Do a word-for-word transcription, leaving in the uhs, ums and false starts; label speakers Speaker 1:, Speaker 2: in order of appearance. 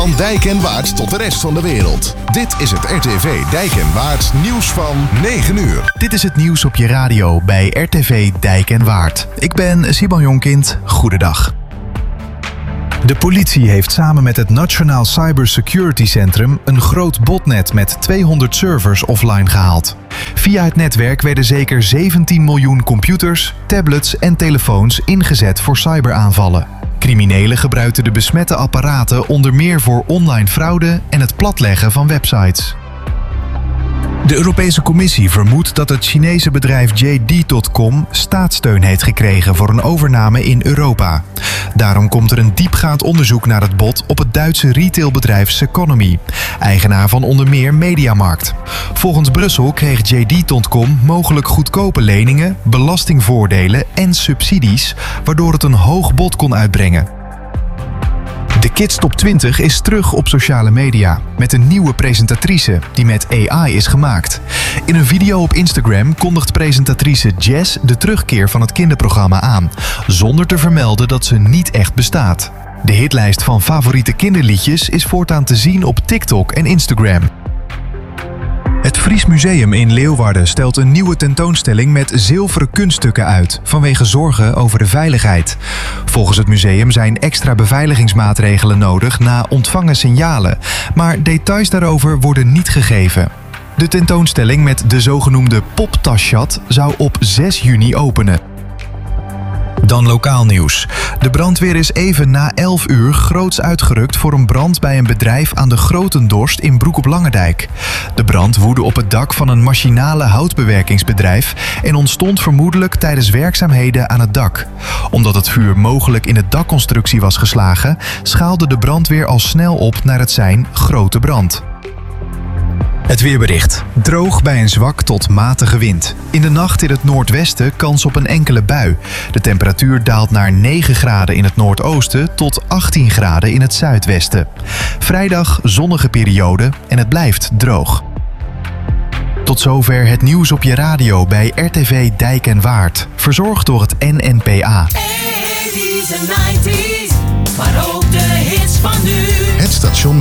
Speaker 1: Van Dijk en Waard tot de rest van de wereld. Dit is het R T V Dijk en Waard nieuws van negen uur.
Speaker 2: Dit is het nieuws op je radio bij R T V Dijk en Waard. Ik ben Simon Jonkind. Goedendag. De politie heeft samen met het Nationaal Cybersecurity Centrum een groot botnet met tweehonderd servers offline gehaald. Via het netwerk werden zeker zeventien miljoen computers, tablets en telefoons ingezet voor cyberaanvallen. Criminelen gebruikten de besmette apparaten onder meer voor online fraude en het platleggen van websites. De Europese Commissie vermoedt dat het Chinese bedrijf J D punt com staatssteun heeft gekregen voor een overname in Europa. Daarom komt er een diepgaand onderzoek naar het bod op het Duitse retailbedrijf Ceconomy, eigenaar van onder meer Mediamarkt. Volgens Brussel kreeg J D punt com mogelijk goedkope leningen, belastingvoordelen en subsidies, waardoor het een hoog bod kon uitbrengen. De Kids Top twintig is terug op sociale media met een nieuwe presentatrice die met A I is gemaakt. In een video op Instagram kondigt presentatrice Jess de terugkeer van het kinderprogramma aan, zonder te vermelden dat ze niet echt bestaat. De hitlijst van favoriete kinderliedjes is voortaan te zien op TikTok en Instagram. Het Fries Museum in Leeuwarden stelt een nieuwe tentoonstelling met zilveren kunststukken uit, vanwege zorgen over de veiligheid. Volgens het museum zijn extra beveiligingsmaatregelen nodig na ontvangen signalen, maar details daarover worden niet gegeven. De tentoonstelling met de zogenoemde poptaschat zou op zes juni openen. Dan lokaal nieuws. De brandweer is even na elf uur groots uitgerukt voor een brand bij een bedrijf aan de Grotendorst in Broek op Langendijk. De brand woedde op het dak van een machinale houtbewerkingsbedrijf en ontstond vermoedelijk tijdens werkzaamheden aan het dak. Omdat het vuur mogelijk in de dakconstructie was geslagen, schaalde de brandweer al snel op naar het sein grote brand. Het weerbericht. Droog bij een zwak tot matige wind. In de nacht in het noordwesten kans op een enkele bui. De temperatuur daalt naar negen graden in het noordoosten tot achttien graden in het zuidwesten. Vrijdag zonnige periode en het blijft droog. Tot zover het nieuws op je radio bij R T V Dijk en Waard. Verzorgd door het N N P A.
Speaker 3: eighties en nineties, maar ook de hits van nu.
Speaker 1: Het station